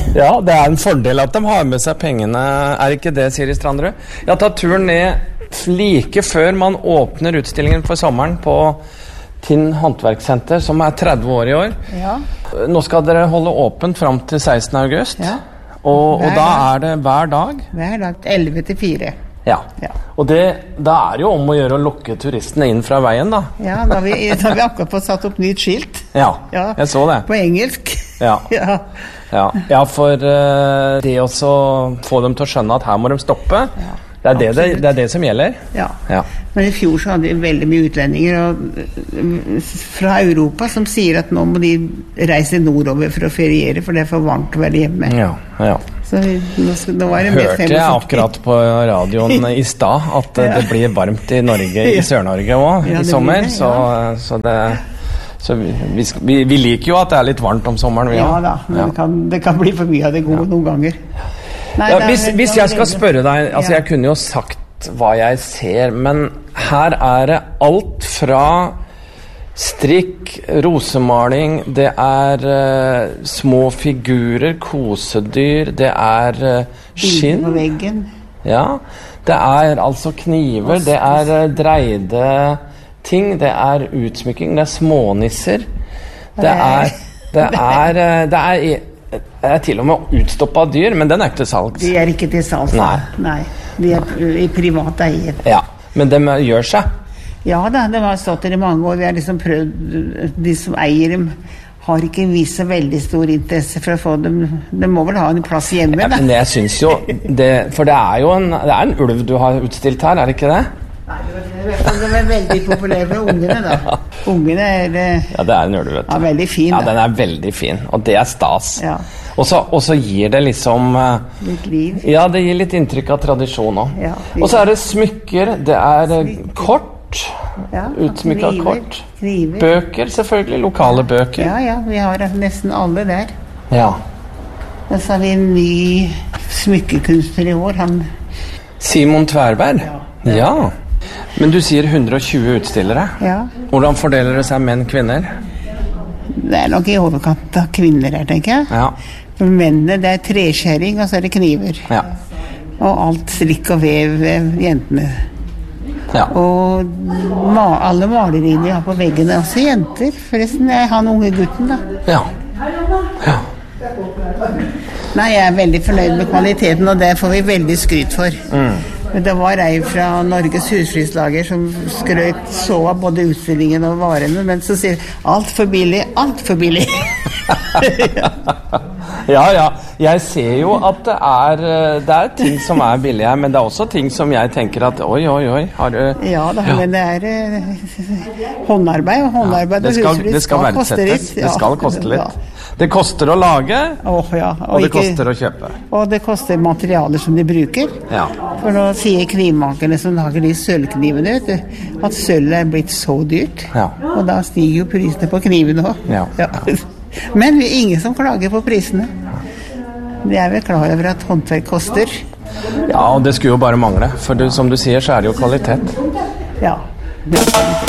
Ja, det en fordel at de har med seg pengene, ikke det, Siri Stranderud? Jeg har tatt turen ned like før man åpner utstillingen for sommeren på Tinn Håndverkssenter, som 30 år i år. Ja. Nå skal dere holde åpent frem til 16. august, ja. og da det hver dag? Hver dag, 11 til 4. Ja. Og da det jo om å gjøre å lokke turistene inn fra veien, da. Ja, da har vi akkurat fått satt opp nytt skilt. Ja, jeg så det. På engelsk. Ja, for det også få dem til å skjønne at her må de stoppe. Det det som gjelder. Ja. Men i fjor så hadde vi veldig mye utlendinger fra Europa som sier at nå må de reise nordover for å feriere, for det for varmt å være hjemme. Ja. Så nå var det mer 45. Hørte jeg akkurat på radioen i stad at det blir varmt i Norge, i Sør-Norge også, i sommer. Så vi liker jo at det litt varmt om sommeren. Ja da, men det kan bli for mye av det gode noen ganger. Nei, hvis jeg skal spørre deg, altså jeg kunne jo sagt hva jeg ser, men her det alt fra strikk, rosemaling, det små figurer, kosedyr, det skinn. På veggen. Ja, det altså kniver, det dreide ting, det utsmykking, det smånisser, det til og med utstoppet dyr, men den ikke til salgs. De ikke til salgs, nei. De i privat eie. Ja, men de gjør seg. Ja da, de har stått der i mange år. Vi har liksom prøvd, de som eier dem har ikke vist så veldig stor interesse for å få dem. De må vel ha en plass hjemme, da. Men jeg synes jo, for det jo en ulv du har utstilt her, det ikke det? Nei, de veldig populære med ungene, da. Ungene ja, det en ulv, vet du. Ja, veldig fin. Ja, den veldig fin, og det stas. Ja. Og så gir det liksom litt liv. Ja, det gir litt inntrykk av tradisjon også. Ja, og så det smykker, det kort, utsmykket kort. Kniver. Bøker, selvfølgelig, lokale bøker. Ja, vi har nesten alle der. Ja. Og så har vi en ny smykkekunstner i år, Simon Tverberg? Ja. Men du sier 120 utstillere. Ja. Hvordan fordeler det seg menn, kvinner? Det nok i overkant av kvinner her, tenker jeg. Ja. For mennene, det treskjæring, og så det kniver. Ja. Og alt strikk og vev, jentene. Ja. Og alle maleriene jeg har på veggene, også jenter. Forresten, han unge gutten, da. Ja. Nei, jeg veldig fornøyd med kvaliteten, og det får vi veldig skryt for. Det var ei fra Norges Husflidslager som skrøt så av både utstillingen og varene, men så sier alt for billig. Ja, jeg ser jo at det ting som billige, men det også ting som jeg tenker at oi, har du... Ja da, men det håndarbeid, og håndarbeid og husflid skal koste litt. Det skal koste litt. Det koster å lage, og det koster å kjøpe. Og det koster materialer som de bruker. Ja. For nå sier knivmakerne som lager de sølvknivene, vet du, at sølv blitt så dyrt. Ja. Og da stiger jo prisene på knivene også. Ja. Men det ingen som klager på prisene. De vel klar over at håndverk koster. Ja, og det skulle jo bare mangle. For som du sier, så det jo kvalitet. Ja.